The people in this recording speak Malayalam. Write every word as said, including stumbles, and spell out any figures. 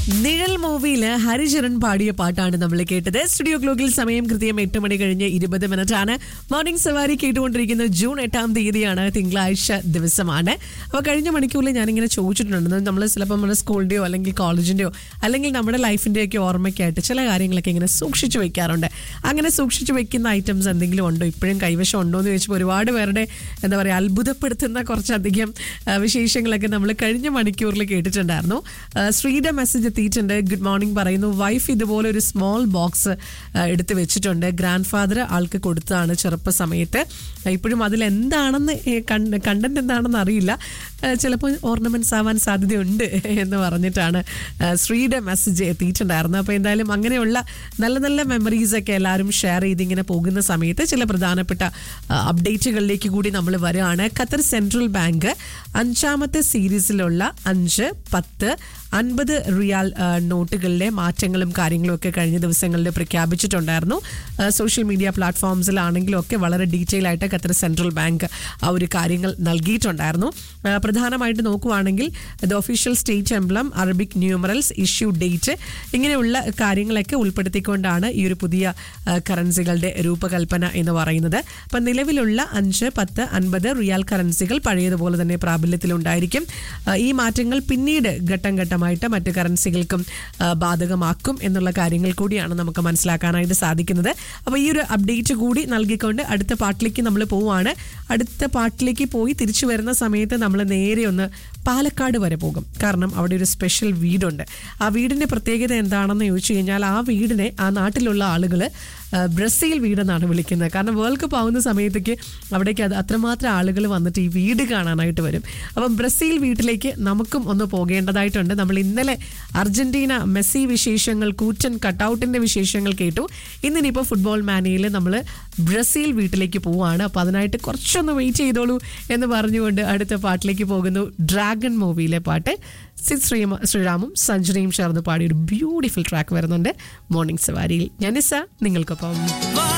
നിഴൽ മൂവിയില് ഹരിചരൺ പാടിയ പാട്ടാണ് നമ്മൾ കേട്ടത്. സ്റ്റുഡിയോ ക്ലോക്കിൽ സമയം കൃത്യം എട്ട് മണി കഴിഞ്ഞ് ഇരുപത് മിനിറ്റ് ആണ്. മോർണിംഗ് സവാരി കേട്ടുകൊണ്ടിരിക്കുന്ന ജൂൺ എട്ടാം തീയതിയാണ്, തിങ്കളാഴ്ച ദിവസമാണ്. അപ്പോൾ കഴിഞ്ഞ മണിക്കൂറിൽ ഞാനിങ്ങനെ ചോദിച്ചിട്ടുണ്ട്, നമ്മൾ ചിലപ്പോൾ നമ്മുടെ സ്കൂളിൻ്റെയോ അല്ലെങ്കിൽ കോളേജിൻ്റെയോ അല്ലെങ്കിൽ നമ്മുടെ ലൈഫിൻ്റെയൊക്കെ ഓർമ്മയ്ക്കായിട്ട് ചില കാര്യങ്ങളൊക്കെ ഇങ്ങനെ സൂക്ഷിച്ചു വെക്കാറുണ്ട്. അങ്ങനെ സൂക്ഷിച്ചു വെക്കുന്ന ഐറ്റംസ് എന്തെങ്കിലും ഉണ്ടോ, ഇപ്പോഴും കൈവശം ഉണ്ടോ എന്ന് ചോദിച്ചപ്പോൾ ഒരുപാട് പേരുടെ എന്താ പറയുക അത്ഭുതപ്പെടുത്തുന്ന കുറച്ചധികം വിശേഷങ്ങളൊക്കെ നമ്മൾ കഴിഞ്ഞ മണിക്കൂറിൽ കേട്ടിട്ടുണ്ടായിരുന്നു. ശ്രീയുടെ മെസ്സേജ് എത്തിയിട്ടുണ്ട്. ഗുഡ് മോർണിംഗ് പറയുന്നു. വൈഫ് ഇതുപോലെ ഒരു സ്മോൾ ബോക്സ് എടുത്ത് വെച്ചിട്ടുണ്ട്. ഗ്രാൻഡ് ഫാദർ ആൾക്ക് കൊടുത്തതാണ് ചെറുപ്പ സമയത്ത്. ഇപ്പോഴും അതിലെന്താണെന്ന് കണ്ടന്റ് എന്താണെന്ന് അറിയില്ല, ചിലപ്പോൾ ഓർണമെന്റ്സ് ആവാൻ സാധ്യതയുണ്ട് എന്ന് പറഞ്ഞിട്ടാണ് ശ്രീയുടെ മെസ്സേജ് എത്തിയിട്ടുണ്ടായിരുന്നു. അപ്പോൾ എന്തായാലും അങ്ങനെയുള്ള നല്ല നല്ല മെമ്മറീസൊക്കെ എല്ലാവരും ഷെയർ ചെയ്തിങ്ങനെ പോകുന്ന സമയത്ത് ചില പ്രധാനപ്പെട്ട അപ്ഡേറ്റുകളിലേക്ക് കൂടി നമ്മൾ വരികയാണ്. ഖത്തർ സെൻട്രൽ ബാങ്ക് അഞ്ചാമത്തെ സീരീസിലുള്ള അഞ്ച് പത്ത് അൻപത് റിയാൽ നോട്ടുകളിലെ മാറ്റങ്ങളും കാര്യങ്ങളും ഒക്കെ കഴിഞ്ഞ ദിവസങ്ങളിൽ പ്രഖ്യാപിച്ചിട്ടുണ്ടായിരുന്നു. സോഷ്യൽ മീഡിയ പ്ലാറ്റ്ഫോംസിലാണെങ്കിലും ഒക്കെ വളരെ ഡീറ്റെയിൽ ആയിട്ട് ഖത്തർ സെൻട്രൽ ബാങ്ക് ആ ഒരു കാര്യങ്ങൾ നൽകിയിട്ടുണ്ടായിരുന്നു. പ്രധാനമായിട്ട് നോക്കുവാണെങ്കിൽ the official state emblem, Arabic numerals, issue date, ഇങ്ങനെയുള്ള കാര്യങ്ങളൊക്കെ ഉൾപ്പെടുത്തിക്കൊണ്ടാണ് ഈ ഒരു പുതിയ കറൻസികളുടെ രൂപകൽപ്പന എന്ന് പറയുന്നത്. അപ്പം നിലവിലുള്ള അഞ്ച് പത്ത് അൻപത് റിയാൽ കറൻസികൾ പഴയതുപോലെ തന്നെ പ്രാബല്യത്തിലുണ്ടായിരിക്കും. ഈ മാറ്റങ്ങൾ പിന്നീട് ഘട്ടം ഘട്ടം ായിട്ട് മറ്റ് കറൻസികൾക്കും ബാധകമാക്കും എന്നുള്ള കാര്യങ്ങൾ കൂടിയാണ് നമുക്ക് മനസ്സിലാക്കാനായിട്ട് സാധിക്കുന്നത്. അപ്പോൾ ഈ ഒരു അപ്ഡേറ്റ് കൂടി നൽകിക്കൊണ്ട് അടുത്ത പാട്ടിലേക്ക് നമ്മൾ പോവുകയാണ്. അടുത്ത പാട്ടിലേക്ക് പോയി തിരിച്ചു വരുന്ന സമയത്ത് നമ്മൾ നേരെ ഒന്ന് പാലക്കാട് വരെ പോകും. കാരണം അവിടെ ഒരു സ്പെഷ്യൽ വീടുണ്ട്. ആ വീടിൻ്റെ പ്രത്യേകത എന്താണെന്ന് ചോദിച്ചു കഴിഞ്ഞാൽ ആ വീടിനെ ആ നാട്ടിലുള്ള ആളുകൾ ബ്രസീൽ വീടെന്നാണ് വിളിക്കുന്നത്. കാരണം വേൾഡ് കപ്പ് ആവുന്ന സമയത്തേക്ക് അവിടേക്ക് അത് അത്രമാത്രം ആളുകൾ വന്നിട്ട് ഈ വീട് കാണാനായിട്ട് വരും. അപ്പം ബ്രസീൽ വീട്ടിലേക്ക് നമുക്കും ഒന്ന് പോകേണ്ടതായിട്ടുണ്ട്. നമ്മൾ ഇന്നലെ അർജന്റീന മെസ്സി വിശേഷങ്ങൾ, കൂറ്റൻ കട്ടൗട്ടിൻ്റെ വിശേഷങ്ങൾ കേട്ടു. ഇന്നിനിപ്പോൾ ഫുട്ബോൾ മാനിയയിൽ നമ്മൾ ബ്രസീൽ വീട്ടിലേക്ക് പോവുകയാണ്. അപ്പോൾ അതിനായിട്ട് കുറച്ചൊന്ന് വെയിറ്റ് ചെയ്തോളൂ എന്ന് പറഞ്ഞുകൊണ്ട് അടുത്ത പാട്ടിലേക്ക് പോകുന്നു. ഡ്രാഗൺ മൂവിയിലെ പാട്ട് സിദ് ശ്രീ ശ്രീറാമും സഞ്ജനയും ചേർന്ന് പാടിയ ഒരു ബ്യൂട്ടിഫുൾ ട്രാക്ക് വരുന്നുണ്ട് മോർണിംഗ് സവാരിയിൽ. ഞാൻ നിസ, നിങ്ങൾക്കൊപ്പം.